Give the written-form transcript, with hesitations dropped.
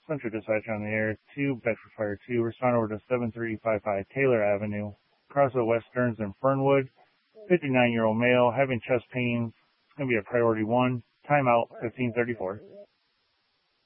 Central Dispatch on the air. 2, Bedford Fire 2. Respond over to 7355 Taylor Avenue, Crossville West Stearns and Fernwood. 59-year-old male having chest pains. It's going to be a priority 1. Timeout 1534.